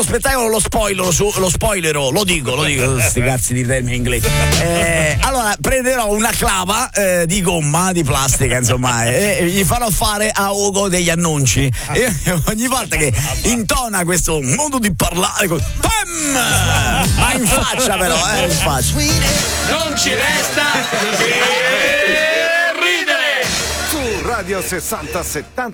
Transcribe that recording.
spettacolo lo spoilerò, lo dico, sti cazzi di termini inglesi. Allora prenderò una clava di gomma, di plastica, insomma, e gli farò fare a Ugo degli annunci. E ogni volta che intona questo modo di parlare, ma in faccia però, in faccia. Non ci resta che ridere. Su Radio 60 70